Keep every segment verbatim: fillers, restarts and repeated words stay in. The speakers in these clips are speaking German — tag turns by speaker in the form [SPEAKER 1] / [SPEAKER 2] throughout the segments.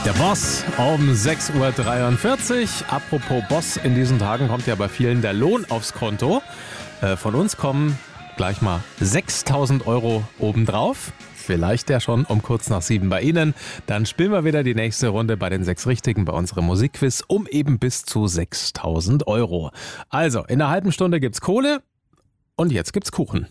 [SPEAKER 1] Der Boss um sechs Uhr dreiundvierzig. Apropos Boss, in diesen Tagen kommt ja bei vielen der Lohn aufs Konto. Äh, von uns kommen gleich mal sechstausend Euro obendrauf. Vielleicht ja schon um kurz nach sieben bei Ihnen. Dann spielen wir wieder die nächste Runde bei den sechs Richtigen bei unserem Musikquiz um eben bis zu sechstausend Euro. Also, in einer halben Stunde gibt's Kohle und jetzt gibt's Kuchen.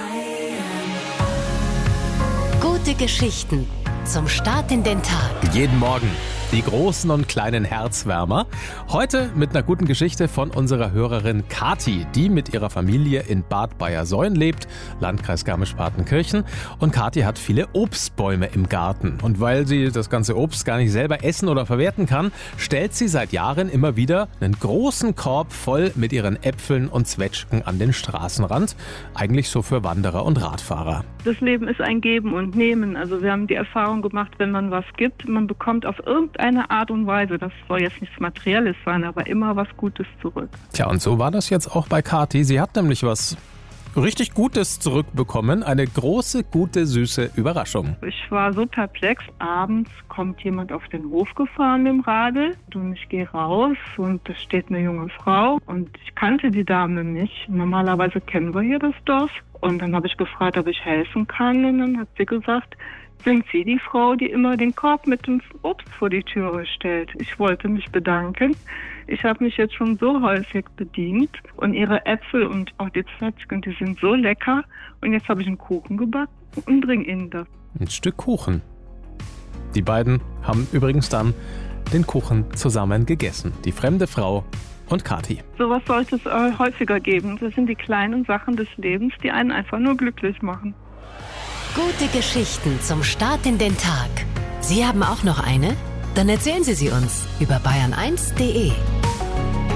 [SPEAKER 2] Gute Geschichten zum Start in den Tag.
[SPEAKER 1] Jeden Morgen die großen und kleinen Herzwärmer. Heute mit einer guten Geschichte von unserer Hörerin Kathi, die mit ihrer Familie in Bad Bayersoien lebt, Landkreis Garmisch-Partenkirchen. Und Kathi hat viele Obstbäume im Garten. Und weil sie das ganze Obst gar nicht selber essen oder verwerten kann, stellt sie seit Jahren immer wieder einen großen Korb voll mit ihren Äpfeln und Zwetschgen an den Straßenrand. Eigentlich so für Wanderer und Radfahrer.
[SPEAKER 3] Das Leben ist ein Geben und Nehmen. Also wir haben die Erfahrung gemacht, wenn man was gibt, man bekommt auf irgendeine Art und Weise, das soll jetzt nichts Materielles sein, aber immer was Gutes zurück.
[SPEAKER 1] Tja, und so war das jetzt auch bei Kathi. Sie hat nämlich was richtig Gutes zurückbekommen. Eine große, gute, süße Überraschung.
[SPEAKER 3] Ich war so perplex. Abends kommt jemand auf den Hof gefahren mit dem Radl und ich gehe raus und da steht eine junge Frau und ich kannte die Dame nicht. Normalerweise kennen wir hier das Dorf. Und dann habe ich gefragt, ob ich helfen kann und dann hat sie gesagt, sind Sie die Frau, die immer den Korb mit dem Obst vor die Türe stellt? Ich wollte mich bedanken. Ich habe mich jetzt schon so häufig bedient und Ihre Äpfel und auch die Zwetschgen, die sind so lecker. Und jetzt habe ich einen Kuchen gebacken und bringe Ihnen das.
[SPEAKER 1] Ein Stück Kuchen. Die beiden haben übrigens dann den Kuchen zusammen gegessen. Die fremde Frau und Kathi.
[SPEAKER 3] Sowas sollte es äh, häufiger geben. Das sind die kleinen Sachen des Lebens, die einen einfach nur glücklich machen.
[SPEAKER 2] Gute Geschichten zum Start in den Tag. Sie haben auch noch eine? Dann erzählen Sie sie uns über bayern eins punkt de.